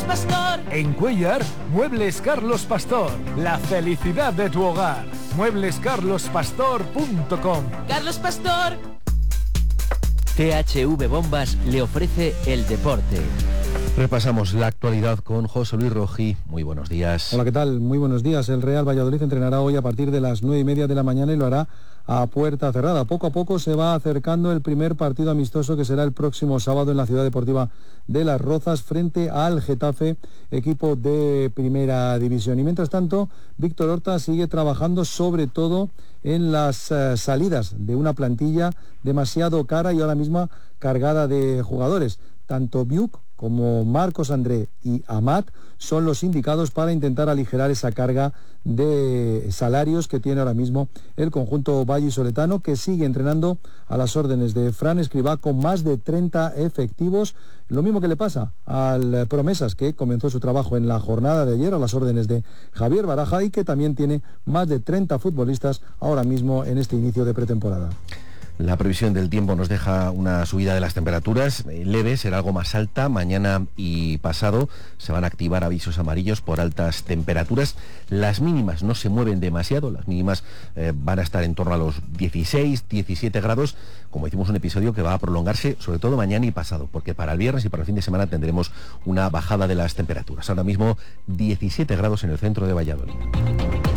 Pastor. En Cuéllar, Muebles Carlos Pastor. La felicidad de tu hogar. Mueblescarlospastor.com. Carlos Pastor. CHV Bombas le ofrece el deporte. Repasamos la actualidad con José Luis Rojí. Muy buenos días. Hola, ¿qué tal? Muy buenos días. El Real Valladolid entrenará hoy a partir de las 9:30 de la mañana y lo hará a puerta cerrada. Poco a poco se va acercando el primer partido amistoso que será el próximo sábado en la Ciudad Deportiva de Las Rozas frente al Getafe, equipo de Primera División. Y mientras tanto, Víctor Horta sigue trabajando sobre todo en las salidas de una plantilla demasiado cara y ahora mismo cargada de jugadores. Tanto Biuk como Marcos André y Amat son los indicados para intentar aligerar esa carga de salarios que tiene ahora mismo el conjunto vallisoletano, que sigue entrenando a las órdenes de Fran Escribá con más de 30 efectivos. Lo mismo que le pasa al Promesas, que comenzó su trabajo en la jornada de ayer a las órdenes de Javier Baraja y que también tiene más de 30 futbolistas ahora mismo en este inicio de pretemporada. La previsión del tiempo nos deja una subida de las temperaturas leve, será algo más alta. Mañana y pasado se van a activar avisos amarillos por altas temperaturas. Las mínimas no se mueven demasiado, las mínimas van a estar en torno a los 16, 17 grados. Como hicimos un episodio que va a prolongarse sobre todo mañana y pasado, porque para el viernes y para el fin de semana tendremos una bajada de las temperaturas. Ahora mismo 17 grados en el centro de Valladolid.